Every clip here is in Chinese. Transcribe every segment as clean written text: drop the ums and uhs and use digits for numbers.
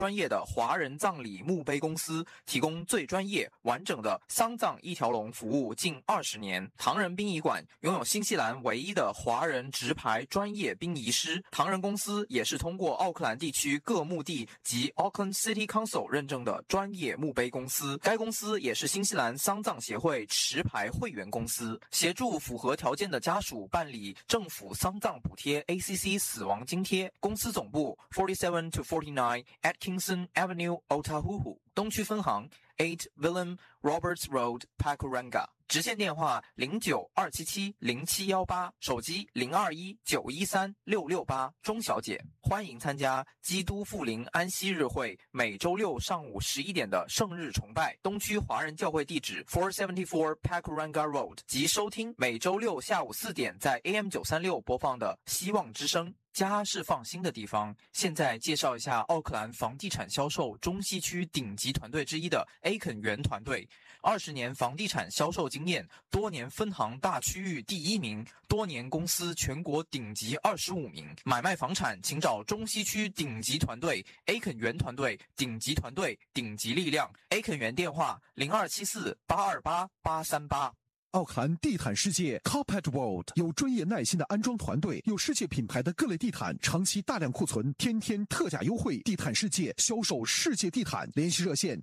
专业的华人葬礼墓碑公司，提供最专业完整的丧葬一条龙服务近20年。唐人殡仪馆拥有新西兰唯一的华人直牌专业殡仪师，唐人公司也是通过奥克兰地区各墓地及 Auckland City Council 认证的专业墓碑公司。该公司也是新西兰丧葬协会持牌会员公司，协助符合条件的家属办理政府丧葬补贴 ACC 死亡津贴。公司总部47 to 49 Atkinson Avenue, Otahuhu， 东区分行8 Willem Roberts Road, Pakuranga。直线电话09-277-0718，手机021-913-668。钟小姐，欢迎参加基督复临安息日会每周六上午11点的圣日崇拜，东区华人教会地址474 Pakuranga Road， 及收听每周六下午4点在 AM936 播放的希望之声。家是放心的地方。现在介绍一下奥克兰房地产销售中西区顶级团队之一的 A 肯园团队，20年房地产销售经验，多年分行大区域第1名，多年公司全国顶级25名。买卖房产请找中西区顶级团队 A 肯园团队，顶级团队，顶级力量。A 肯园电话0274-828-838。 奥克兰地毯世界 Carpet World 有专业耐心的安装团队，有世界品牌的各类地毯，长期大量库存，天天特价优惠。地毯世界销售世界地毯，联系热线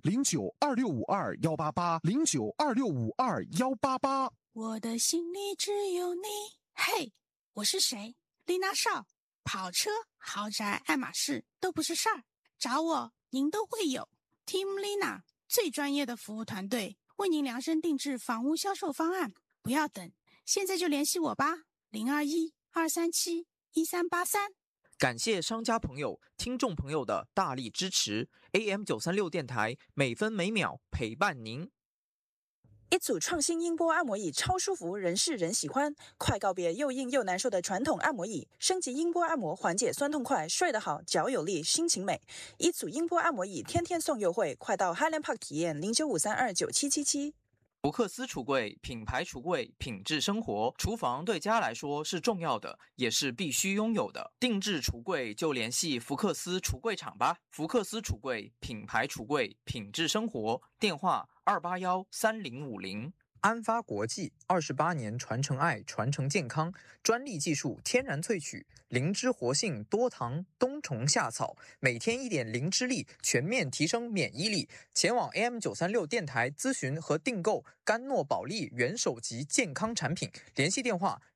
09-2652-188，09-2652-188。 我的心里只有你。嘿，我是谁？丽娜少。跑车、豪宅、爱马仕都不是事儿，找我您都会有。Team Lina 最专业的服务团队，为您量身定制房屋销售方案，不要等，现在就联系我吧，021-237-1383。 感谢商家朋友、听众朋友的大力支持。AM936 电台每分每秒陪伴您。 一组创新音波按摩椅超舒服，人是人喜欢。快告别又硬又难受的传统按摩椅，升级音波按摩，缓解酸痛快，睡得好，脚有力，心情美。一组音波按摩椅天天送优惠，快到 Highland Park 体验0953297777。 福克斯橱柜，品牌橱柜，品质生活。厨房对家来说是重要的，也是必须拥有的。定制橱柜就联系福克斯橱柜厂吧。福克斯橱柜，品牌橱柜，品质生活。电话281-3050。安发国际28年传承爱，传承健康，专利技术，天然萃取，灵芝活性，多糖，冬虫夏草，每天1点灵芝力，全面提升免疫力。前往 AM936 电台咨询和订购甘诺宝利元首级健康产品，联系电话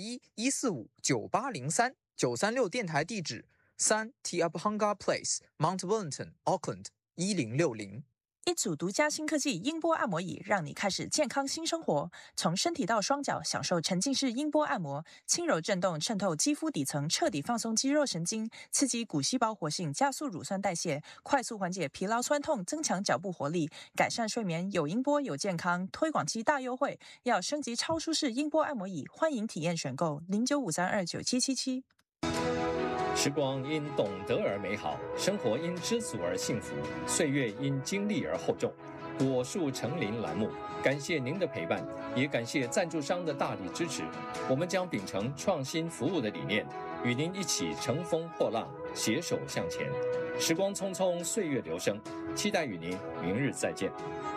021-145-9803。936电台地址3 Tiabhanga Place, Mount Wellington, Auckland 1060。 一组独家新科技音波按摩椅，让你开始健康新生活。从身体到双脚，享受沉浸式音波按摩，轻柔震动渗透肌肤底层，彻底放松肌肉神经，刺激骨细胞活性，加速乳酸代谢，快速缓解疲劳酸痛，增强脚部活力，改善睡眠。有音波有健康，推广期大优惠，要升级超舒适音波按摩椅，欢迎体验选购0953297777。 时光因懂得而美好，生活因知足而幸福，岁月因经历而厚重。果树成林栏目，感谢您的陪伴，也感谢赞助商的大力支持。我们将秉承创新服务的理念，与您一起乘风破浪，携手向前。时光匆匆，岁月流声，期待与您明日再见。